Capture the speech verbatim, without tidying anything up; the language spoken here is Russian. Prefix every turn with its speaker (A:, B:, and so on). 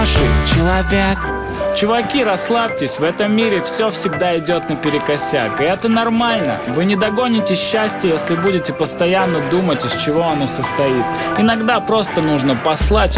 A: хороший человек. Чуваки, расслабьтесь, в этом мире все всегда идет наперекосяк. И это нормально. Вы не догоните счастье, если будете постоянно думать, из чего оно состоит. Иногда просто нужно послать